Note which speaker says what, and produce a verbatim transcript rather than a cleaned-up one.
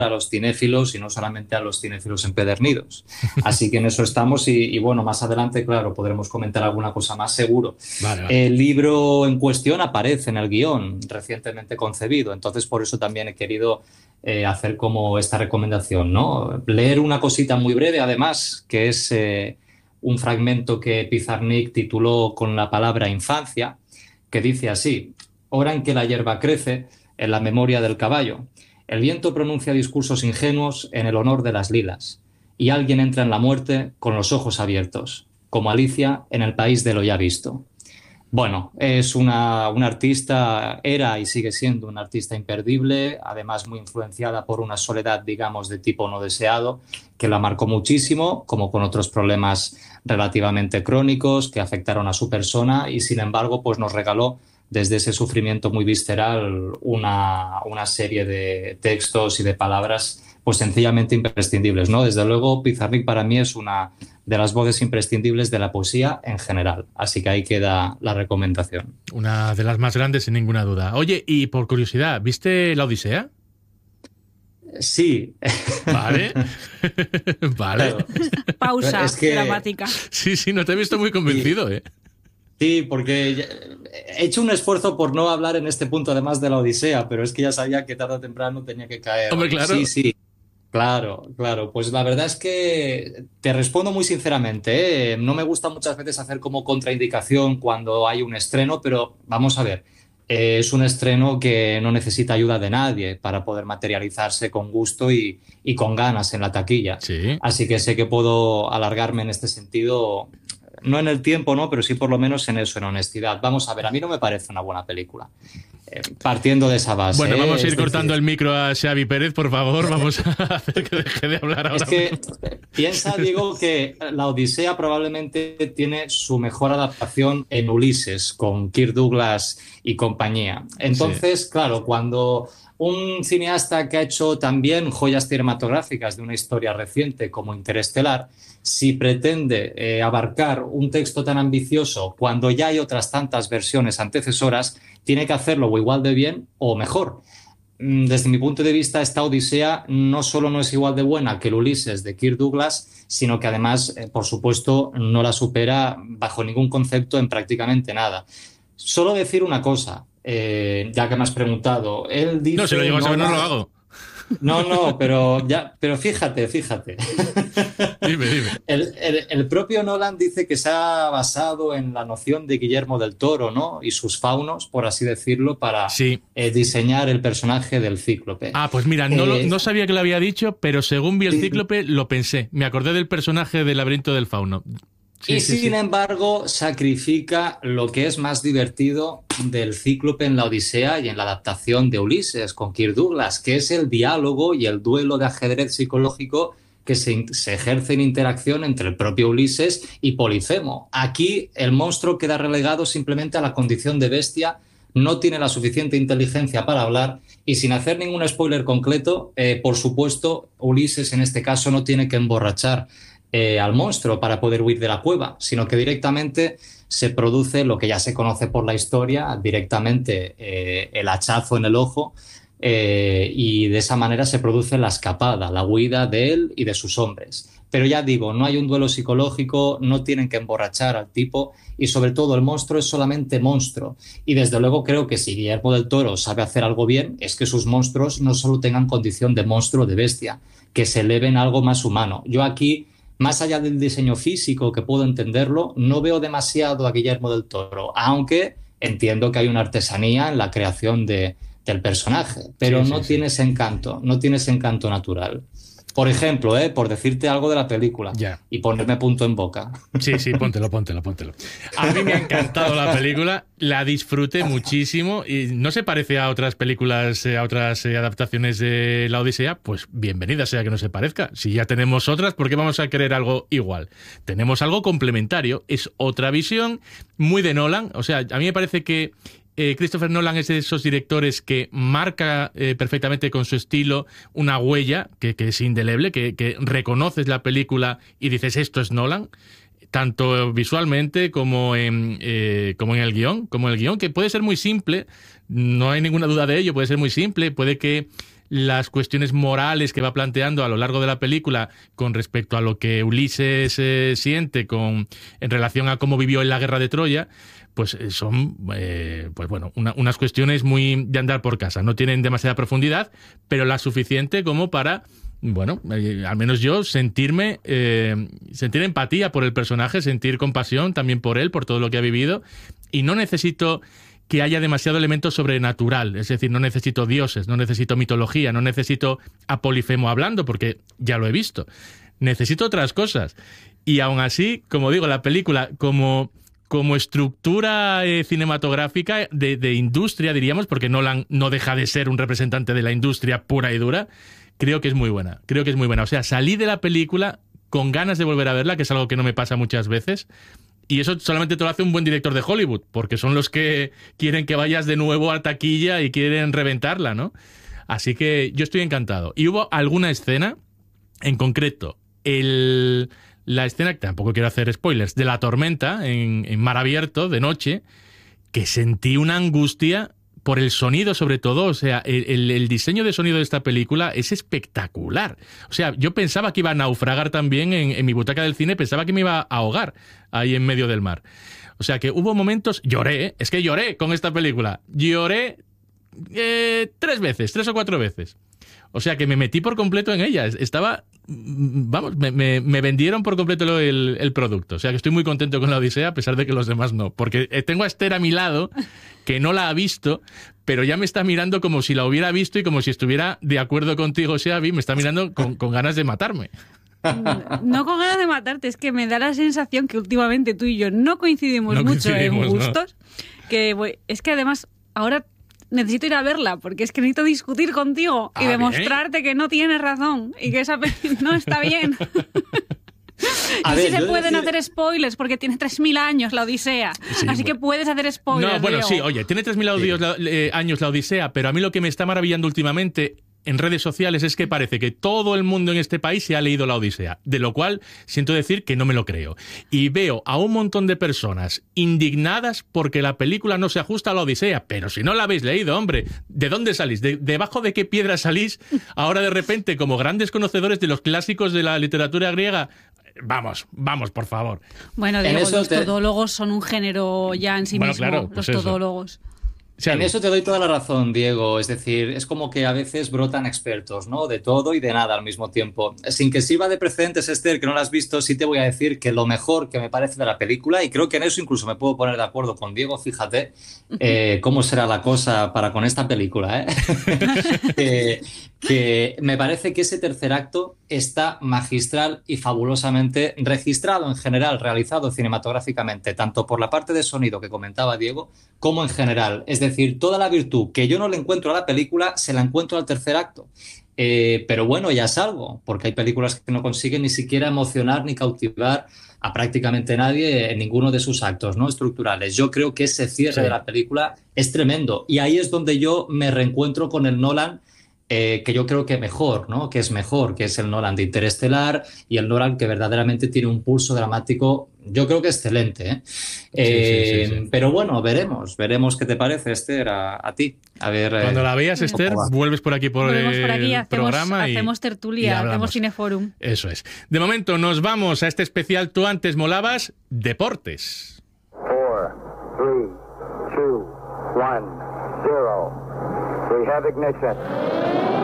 Speaker 1: a los cinéfilos y no solamente a los cinéfilos empedernidos. Así que en eso estamos y, y bueno, más adelante, claro, podremos comentar alguna cosa más seguro.
Speaker 2: Vale, vale.
Speaker 1: El libro en cuestión aparece en el guión recientemente concebido, entonces por eso también he querido eh, hacer como esta recomendación, ¿no? Leer una cosita muy breve, además, que es eh, un fragmento que Pizarnik tituló con la palabra infancia, que dice así: hora en que la hierba crece, en la memoria del caballo, el viento pronuncia discursos ingenuos en el honor de las lilas, y alguien entra en la muerte con los ojos abiertos, como Alicia en el país de lo ya visto. Bueno, es una, una artista, era y sigue siendo una artista imperdible, además muy influenciada por una soledad, digamos, de tipo no deseado, que la marcó muchísimo, como con otros problemas relativamente crónicos que afectaron a su persona, y sin embargo, pues nos regaló desde ese sufrimiento muy visceral una, una serie de textos y de palabras pues sencillamente imprescindibles, ¿no? Desde luego, Pizarnik para mí es una de las voces imprescindibles de la poesía en general. Así que ahí queda la recomendación.
Speaker 2: Una de las más grandes, sin ninguna duda. Oye, y por curiosidad, ¿viste La Odisea?
Speaker 1: Sí.
Speaker 2: Vale. Vale.
Speaker 1: Claro.
Speaker 3: Pausa
Speaker 1: Es que-
Speaker 3: dramática.
Speaker 2: Sí, sí, no te he visto muy convencido, ¿eh?
Speaker 1: Sí, porque ya- he hecho un esfuerzo por no hablar en este punto además de la Odisea, pero es que ya sabía que tarde o temprano tenía que caer.
Speaker 2: Hombre, claro.
Speaker 1: Sí, sí. Claro, claro. Pues la verdad es que te respondo muy sinceramente, ¿eh? No me gusta muchas veces hacer como contraindicación cuando hay un estreno, pero vamos a ver. Eh, es un estreno que no necesita ayuda de nadie para poder materializarse con gusto y, y con ganas en la taquilla.
Speaker 2: Sí.
Speaker 1: Así que sé que puedo alargarme en este sentido, no en el tiempo, ¿no? Pero sí por lo menos en eso, en honestidad. Vamos a ver, a mí no me parece una buena película. Eh, partiendo de esa base.
Speaker 2: Bueno, vamos a
Speaker 1: ¿eh?
Speaker 2: ir
Speaker 1: Es decir,
Speaker 2: cortando el micro a Xavi Pérez, por favor. Vamos a hacer que deje de hablar ahora.
Speaker 1: Es que piensa, Diego, que la Odisea probablemente tiene su mejor adaptación en Ulises, con Kirk Douglas y compañía. Entonces, claro, cuando un cineasta que ha hecho también joyas cinematográficas de una historia reciente como Interestelar, si pretende eh, abarcar un texto tan ambicioso cuando ya hay otras tantas versiones antecesoras, tiene que hacerlo o igual de bien o mejor. Desde mi punto de vista, esta Odisea no solo no es igual de buena que el Ulises de Kirk Douglas, sino que además, eh, por supuesto, no la supera bajo ningún concepto en prácticamente nada. Solo decir una cosa, eh, ya que me has preguntado. Él dice,
Speaker 2: No, si lo llego a saber, no lo hago.
Speaker 1: No, no, pero ya, pero fíjate, fíjate.
Speaker 2: Dime, dime.
Speaker 1: El, el, el propio Nolan dice que se ha basado en la noción de Guillermo del Toro, ¿no? Y sus faunos, por así decirlo, para
Speaker 2: Sí.
Speaker 1: eh, diseñar el personaje del Cíclope.
Speaker 2: Ah, pues mira, no, lo-
Speaker 1: Eh,
Speaker 2: no sabía que lo había dicho, pero según vi el
Speaker 1: Sí.
Speaker 2: cíclope, lo pensé. Me acordé del personaje del laberinto del fauno. Sí,
Speaker 1: y
Speaker 2: sí,
Speaker 1: sin
Speaker 2: sí.
Speaker 1: embargo, sacrifica lo que es más divertido del Cíclope en la Odisea y en la adaptación de Ulises con Kirk Douglas, que es el diálogo y el duelo de ajedrez psicológico que se, in- se ejerce en interacción entre el propio Ulises y Polifemo. Aquí el monstruo queda relegado simplemente a la condición de bestia, no tiene la suficiente inteligencia para hablar y sin hacer ningún spoiler concreto, eh, por supuesto, Ulises en este caso no tiene que emborrachar eh, al monstruo para poder huir de la cueva, sino que directamente se produce lo que ya se conoce por la historia, directamente eh, el hachazo en el ojo, eh, y de esa manera se produce la escapada, la huida de él y de sus hombres. Pero ya digo, no hay un duelo psicológico, no tienen que emborrachar al tipo y sobre todo el monstruo es solamente monstruo. Y desde luego creo que si Guillermo del Toro sabe hacer algo bien, es que sus monstruos no solo tengan condición de monstruo, de bestia, que se eleven a algo más humano. Yo aquí, más allá del diseño físico, que puedo entenderlo, no veo demasiado a Guillermo del Toro, aunque entiendo que hay una artesanía en la creación de, del personaje, pero
Speaker 2: Sí,
Speaker 1: no
Speaker 2: sí, sí.
Speaker 1: tiene ese encanto, no tiene ese encanto natural. Por ejemplo, ¿eh? Por decirte algo de la película
Speaker 2: Ya.
Speaker 1: y ponerme punto en boca.
Speaker 2: Sí, sí, póntelo, póntelo, póntelo. A mí me ha encantado la película, la disfruté muchísimo y no se parece a otras películas, eh, a otras eh, adaptaciones de La Odisea, pues bienvenida sea que no se parezca. Si ya tenemos otras, ¿por qué vamos a querer algo igual? Tenemos algo complementario, es otra visión muy de Nolan, o sea, a mí me parece que Eh, Christopher Nolan es de esos directores que marca eh, perfectamente con su estilo una huella que, que es indeleble, que, que reconoces la película y dices esto es Nolan, tanto visualmente como en, eh, como en el guión, como en el guión, que puede ser muy simple, no hay ninguna duda de ello, puede ser muy simple, puede que las cuestiones morales que va planteando a lo largo de la película con respecto a lo que Ulises eh, siente con, en relación a cómo vivió en la guerra de Troya, pues son eh, pues bueno, una, unas cuestiones muy de andar por casa. No tienen demasiada profundidad, pero la suficiente como para, bueno, eh, al menos yo, sentirme, eh, sentir empatía por el personaje, sentir compasión también por él, por todo lo que ha vivido, y no necesito que haya demasiado elemento sobrenatural, es decir, no necesito dioses, no necesito mitología, no necesito a Polifemo hablando, porque ya lo he visto. Necesito otras cosas. Y aún así, como digo, la película, como... como estructura eh, cinematográfica de, de industria, diríamos, porque Nolan no deja de ser un representante de la industria pura y dura, creo que es muy buena. Creo que es muy buena. O sea, salí de la película con ganas de volver a verla, que es algo que no me pasa muchas veces. Y eso solamente te lo hace un buen director de Hollywood, porque son los que quieren que vayas de nuevo a taquilla y quieren reventarla, ¿no? Así que yo estoy encantado. Y hubo alguna escena, en concreto, el... la escena, que tampoco quiero hacer spoilers, de la tormenta en, en mar abierto, de noche, que sentí una angustia por el sonido sobre todo. O sea, el, el, el diseño de sonido de esta película es espectacular. O sea, yo pensaba que iba a naufragar también en, en mi butaca del cine, pensaba que me iba a ahogar ahí en medio del mar. O sea, que hubo momentos, lloré, ¿eh? Es que lloré con esta película, lloré eh, tres veces, tres o cuatro veces. O sea, que me metí por completo en ella. Estaba, vamos, me, me, me vendieron por completo el, el producto. O sea, que estoy muy contento con la Odisea, a pesar de que los demás no. Porque tengo a Esther a mi lado, que no la ha visto, pero ya me está mirando como si la hubiera visto y como si estuviera de acuerdo contigo, Xavi, me está mirando con, con ganas de matarme.
Speaker 3: No con ganas de matarte, es que me da la sensación que últimamente tú y yo no coincidimos
Speaker 2: no
Speaker 3: mucho
Speaker 2: coincidimos,
Speaker 3: en gustos. ¿No? Que bueno, es que además ahora necesito ir a verla, porque es que necesito discutir contigo y ah, demostrarte bien. que no tienes razón y que esa película no está bien. A y ver, si se pueden decir... hacer spoilers, porque tiene tres mil años la Odisea. Sí, así bueno. que puedes hacer spoilers.
Speaker 2: No, bueno,
Speaker 3: Diego.
Speaker 2: sí, oye, tiene tres mil sí. la, eh, años la Odisea, pero a mí lo que me está maravillando últimamente en redes sociales es que parece que todo el mundo en este país se ha leído la Odisea, de lo cual siento decir que no me lo creo. Y veo a un montón de personas indignadas porque la película no se ajusta a la Odisea. Pero si no la habéis leído, hombre, ¿de dónde salís? ¿De, ¿Debajo de qué piedra salís ahora de repente como grandes conocedores de los clásicos de la literatura griega? Vamos, vamos, por favor.
Speaker 3: Bueno, Diego, los te... todólogos son un género ya en sí
Speaker 2: bueno,
Speaker 3: mismo,
Speaker 2: claro, pues
Speaker 3: los todólogos.
Speaker 1: Eso. En eso te doy toda la razón, Diego. Es decir, es como que a veces brotan expertos, ¿no? De todo y de nada al mismo tiempo. Sin que sirva de precedentes, Esther, que no la has visto, sí te voy a decir que lo mejor que me parece de la película, y creo que en eso incluso me puedo poner de acuerdo con Diego, fíjate eh, cómo será la cosa para con esta película, ¿eh? que, que me parece que ese tercer acto está magistral y fabulosamente registrado en general, realizado cinematográficamente, tanto por la parte de sonido que comentaba Diego, como en general. Es decir, toda la virtud que yo no le encuentro a la película, se la encuentro al tercer acto. Eh, pero bueno, ya es algo, porque hay películas que no consiguen ni siquiera emocionar ni cautivar a prácticamente nadie en ninguno de sus actos, ¿no?, estructurales. Yo creo que ese cierre sí. de la película es tremendo. Y ahí es donde yo me reencuentro con el Nolan Eh, que yo creo que mejor, ¿no? Que es mejor, que es el Nolan de Interestelar y el Nolan que verdaderamente tiene un pulso dramático, yo creo que excelente, ¿eh? Eh, sí, sí, sí, sí. Pero bueno, veremos, veremos qué te parece, Esther, a, a ti. A ver.
Speaker 2: Cuando
Speaker 1: eh,
Speaker 2: la veas, Esther, vuelves por aquí por
Speaker 3: Volvemos
Speaker 2: el
Speaker 3: por aquí, hacemos,
Speaker 2: programa y
Speaker 3: hacemos tertulia,
Speaker 2: y
Speaker 3: hacemos cineforum.
Speaker 2: Eso es. De momento nos vamos a este especial Tú antes molabas, deportes.
Speaker 4: Four, three, two, one, zero. We have ignition.